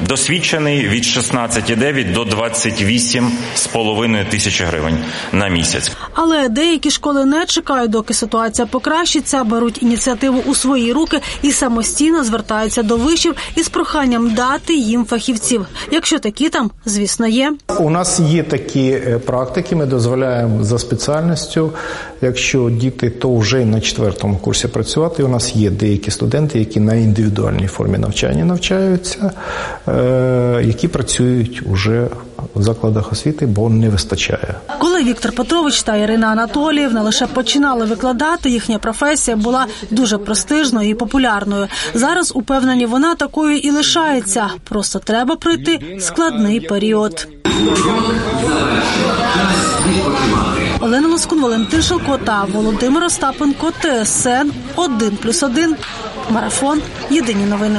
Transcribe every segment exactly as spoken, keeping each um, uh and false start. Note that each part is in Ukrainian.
Досвідчений від шістнадцять дев'ять до двадцять вісім з половиною тисячі гривень на місяць. Але деякі школи не чекають, доки ситуація покращиться, беруть ініціативу у свої руки і самостійно звертаються до вишів із проханням дати їм фахівців. Якщо такі там, звісно, є. У нас є такі практики, ми дозволяємо за спеціальністю, якщо діти, то вже на четвертому курсі працювати. У нас є деякі студенти, які на індивідуальній формі навчання навчаються, які працюють уже в закладах освіти, бо не вистачає. Коли Віктор Петрович та Ірина Анатоліївна лише починали викладати, їхня професія була дуже престижною і популярною. Зараз, упевнені, вона такою і лишається. Просто треба пройти складний період. Олена Лоскун, Валентин Шилко та Володимир Остапенко, ТСН один плюс один. Марафон. Єдині новини.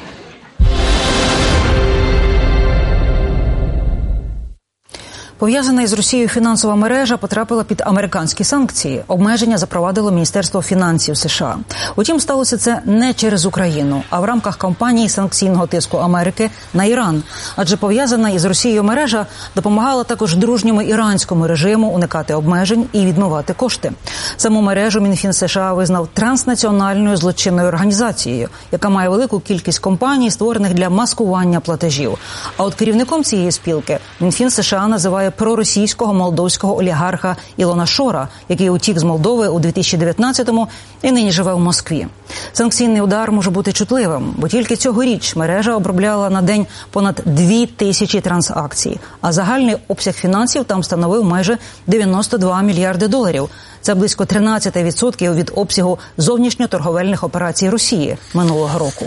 Пов'язана із Росією фінансова мережа потрапила під американські санкції. Обмеження запровадило Міністерство фінансів США. Утім, сталося це не через Україну, а в рамках кампанії санкційного тиску Америки на Іран. Адже пов'язана із Росією мережа допомагала також дружньому іранському режиму уникати обмежень і відмивати кошти. Саму мережу Мінфін США визнав транснаціональною злочинною організацією, яка має велику кількість компаній, створених для маскування платежів. А от керівником цієї спілки Мінфін США називає проросійського молдовського олігарха Ілона Шора, який утік з Молдови у дві тисячі дев'ятнадцятому і нині живе в Москві. Санкційний удар може бути чутливим, бо тільки цьогоріч мережа обробляла на день понад дві тисячі транзакцій, а загальний обсяг фінансів там становив майже дев'яносто два мільярди доларів. Це близько тринадцять відсотків від обсягу зовнішньоторговельних операцій Росії минулого року.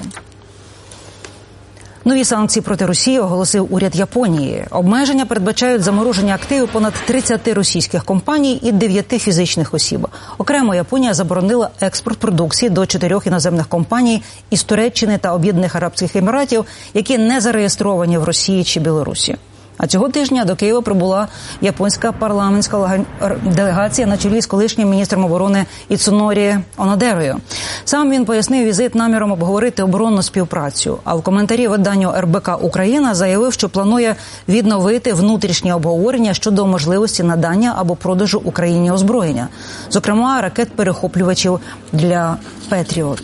Нові санкції проти Росії оголосив уряд Японії. Обмеження передбачають замороження активів понад тридцяти російських компаній і дев'яти фізичних осіб. Окремо Японія заборонила експорт продукції до чотирьох іноземних компаній із Туреччини та Об'єднаних Арабських Еміратів, які не зареєстровані в Росії чи Білорусі. А цього тижня до Києва прибула японська парламентська делегація на чолі з колишнім міністром оборони Іцунорі Онодерою. Сам він пояснив візит наміром обговорити оборонну співпрацю, а в коментарі виданню ер бе ка «Україна» заявив, що планує відновити внутрішні обговорення щодо можливості надання або продажу Україні озброєння, зокрема ракет-перехоплювачів для «Петріот».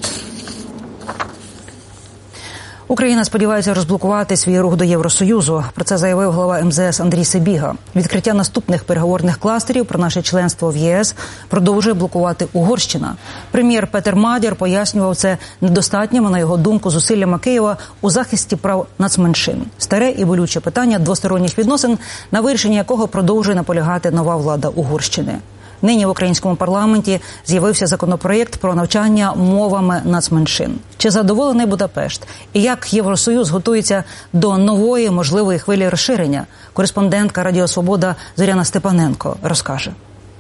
Україна сподівається розблокувати свій рух до Євросоюзу. Про це заявив глава ем зе ес Андрій Сибіга. Відкриття наступних переговорних кластерів про наше членство в є ес продовжує блокувати Угорщина. Прем'єр Петер Мадяр пояснював це недостатніми, на його думку, зусиллями Києва у захисті прав нацменшин. Старе і болюче питання двосторонніх відносин, на вирішенні якого продовжує наполягати нова влада Угорщини. Нині в українському парламенті з'явився законопроєкт про навчання мовами нацменшин. Чи задоволений Будапешт? І як Євросоюз готується до нової можливої хвилі розширення? Кореспондентка Радіо Свобода Зоряна Степаненко розкаже.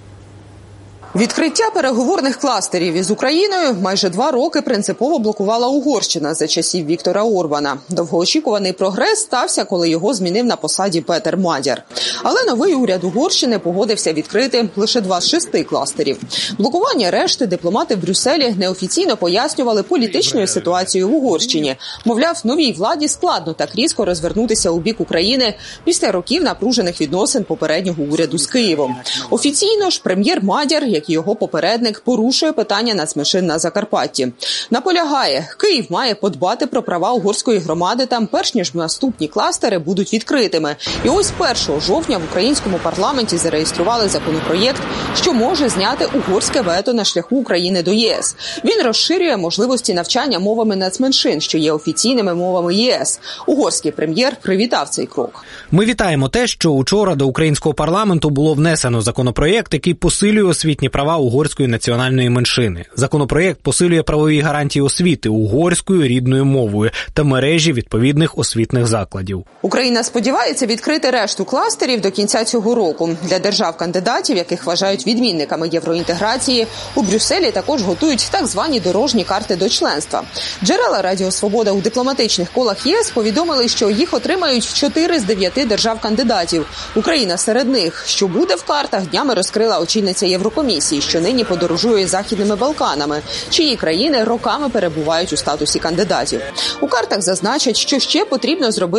Відкриття переговорних кластерів із Україною майже два роки принципово блокувала Угорщина за часів Віктора Орбана. Довгоочікуваний прогрес стався, коли його змінив на посаді Петер Мадяр. Але новий уряд Угорщини погодився відкрити лише два з шести кластерів. Блокування решти дипломати в Брюсселі неофіційно пояснювали політичною ситуацією в Угорщині. Мовляв, новій владі складно так різко розвернутися у бік України після років напружених відносин попереднього уряду з Києвом. Офіційно ж прем'єр Мадяр, як і його попередник, порушує питання нацменшин на Закарпатті. Наполягає, Київ має подбати про права угорської громади там, перш ніж наступні кластери будуть відкритими. І ось першого жовтня в українському парламенті зареєстрували законопроєкт, що може зняти угорське вето на шляху України до є ес. Він розширює можливості навчання мовами нацменшин, що є офіційними мовами є ес. Угорський прем'єр привітав цей крок. Ми вітаємо те, що учора до українського парламенту було внесено законопроєкт, який посилює освітні права угорської національної меншини. Законопроєкт посилює правові гарантії освіти угорською рідною мовою та мережі відповідних освітних закладів. Україна сподівається відкрити решту кластерів до кінця цього року. Для держав-кандидатів, яких вважають відмінниками євроінтеграції, у Брюсселі також готують так звані дорожні карти до членства. Джерела Радіо Свобода у дипломатичних колах є ес повідомили, що їх отримають чотири з дев'яти держав-кандидатів. Україна серед них. Що буде в картах, днями розкрила очільниця Єврокомісії, що нині подорожує Західними Балканами, чиї країни роками перебувають у статусі кандидатів. У картах зазначать, що ще потрібно зробити